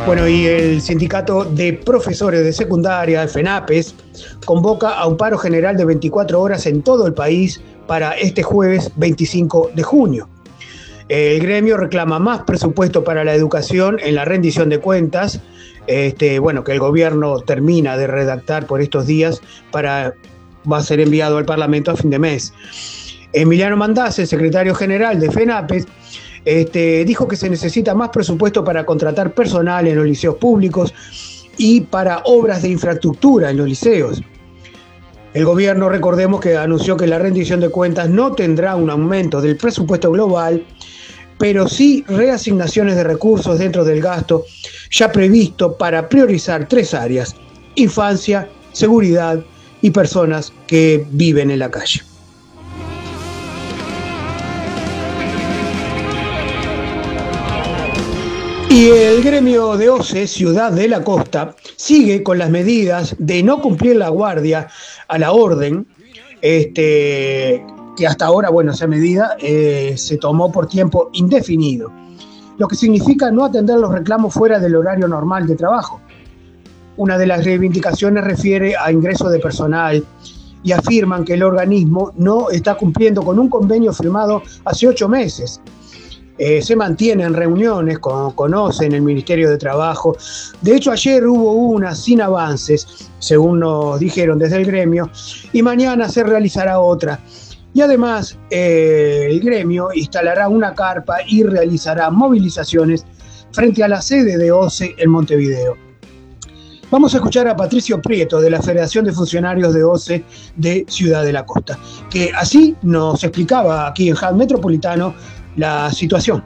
Bueno, y el sindicato de profesores de secundaria, el FENAPES, convoca a un paro general de 24 horas en todo el país para este jueves 25 de junio. El gremio reclama más presupuesto para la educación en la rendición de cuentas, que el gobierno termina de redactar por estos días va a ser enviado al Parlamento a fin de mes. Emiliano Mandazzi, el secretario general de FENAPES, dijo que se necesita más presupuesto para contratar personal en los liceos públicos y para obras de infraestructura en los liceos. El gobierno, recordemos que anunció que la rendición de cuentas no tendrá un aumento del presupuesto global, pero sí reasignaciones de recursos dentro del gasto ya previsto para priorizar 3 áreas: infancia, seguridad y personas que viven en la calle. Y el gremio de OCE, Ciudad de la Costa, sigue con las medidas de no cumplir la guardia a la orden, que hasta ahora, esa medida se tomó por tiempo indefinido, lo que significa no atender los reclamos fuera del horario normal de trabajo. Una de las reivindicaciones refiere a ingreso de personal y afirman que el organismo no está cumpliendo con un convenio firmado hace 8 meses. Se mantienen reuniones con OCE en el Ministerio de Trabajo. De hecho, ayer hubo una sin avances, según nos dijeron desde el gremio, y mañana se realizará otra. Y además, el gremio instalará una carpa y realizará movilizaciones frente a la sede de OCE en Montevideo. Vamos a escuchar a Patricio Prieto, de la Federación de Funcionarios de OCE de Ciudad de la Costa, que así nos explicaba aquí en Hub Metropolitano la situación.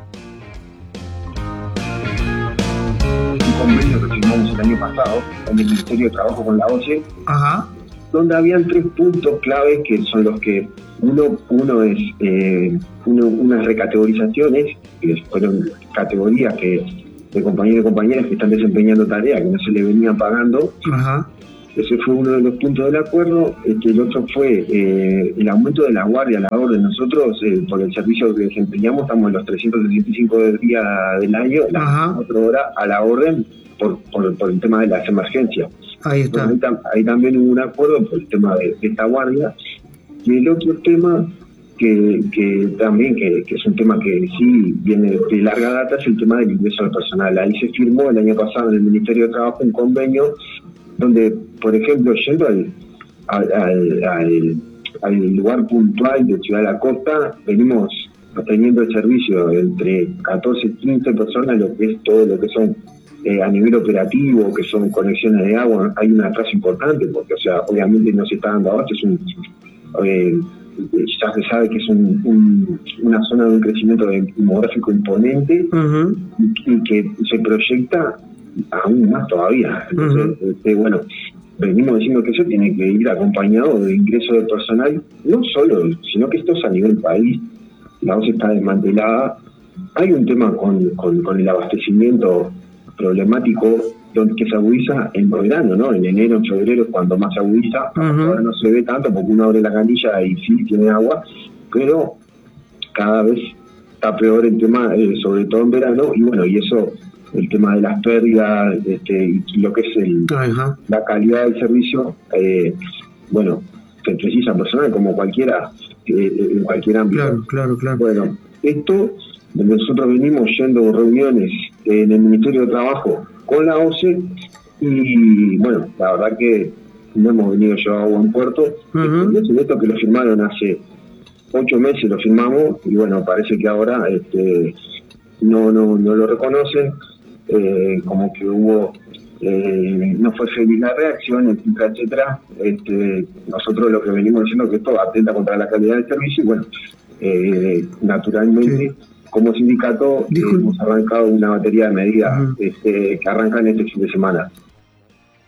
Un convenio que firmamos el año pasado en el Ministerio de Trabajo con la OCE, donde habían 3 puntos claves que son los que uno es unas recategorizaciones, que fueron categorías de compañeros y compañeras que están desempeñando tareas que no se le venían pagando. Ese fue uno de los puntos del acuerdo. El otro fue el aumento de la guardia a la orden. Nosotros, por el servicio que desempeñamos, estamos en los 365 días del año, las 4 horas a la orden por el tema de las emergencias. Ahí está. Entonces, ahí también hubo un acuerdo por el tema de esta guardia. Y el otro tema que también es un tema que sí viene de larga data es el tema del ingreso al personal. Ahí se firmó el año pasado en el Ministerio de Trabajo un convenio donde, por ejemplo, yendo al lugar puntual de Ciudad de la Costa, venimos teniendo el servicio entre 14 y 15 personas, lo que es todo lo que son a nivel operativo, que son conexiones de agua. Hay un atraso importante, porque, obviamente no se está dando abasto, ya se sabe que es una zona de un crecimiento demográfico imponente, y que se proyecta aún más todavía. Entonces, venimos diciendo que eso tiene que ir acompañado de ingreso de personal, no solo, sino que esto es a nivel país. La OCE está desmantelada. Hay un tema con el abastecimiento problemático que se agudiza en verano, ¿no? En enero, en febrero es cuando más se agudiza. Ahora no se ve tanto porque uno abre la canilla y sí tiene agua, pero cada vez está peor el tema, sobre todo en verano, y eso, el tema de las pérdidas, y lo que es la calidad del servicio, se precisa personal como cualquiera, en cualquier ámbito. Claro. Bueno, esto, nosotros venimos yendo a reuniones en el Ministerio de Trabajo con la OCE, y la verdad que no hemos venido llevado a buen puerto. Esto que lo firmaron hace 8 meses, lo firmamos, y parece que ahora no lo reconocen, como que hubo no fue feliz la reacción, etcétera. Nosotros lo que venimos diciendo es que esto atenta contra la calidad del servicio, naturalmente, como sindicato hemos arrancado una batería de medidas que arrancan este fin de semana.